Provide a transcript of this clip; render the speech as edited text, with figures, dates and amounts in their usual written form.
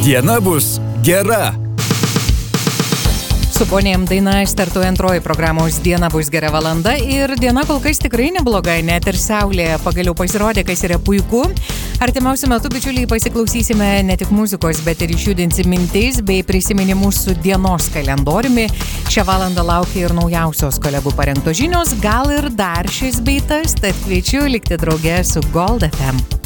diena bus gera. Su ponėm daina startuoja antroji programos Diena bus gera valanda ir diena kol kas tikrai neblogai, net ir saulė pagaliau pasirodė, kas yra puiku. Artimiausiu metu, bičiuliai, pasiklausysime ne tik muzikos, bet ir išjudinsim mintis bei prisiminimus su dienos kalendoriumi. Šią valandą laukia ir naujausios kolegų parengtos žinios, gal ir dar šis bei tas, tad kviečiu likti drauge su Gold FM.